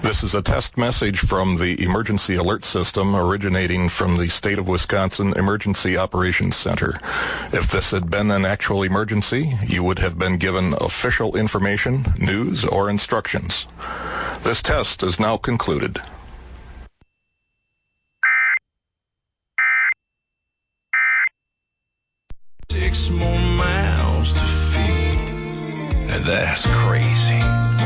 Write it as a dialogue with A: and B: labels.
A: This is a test message from the Emergency Alert System originating from the State of Wisconsin Emergency Operations Center. If this had been an actual emergency, you would have been given official information, news, or instructions. This test is now concluded.
B: Six more miles to feed. Now that's crazy.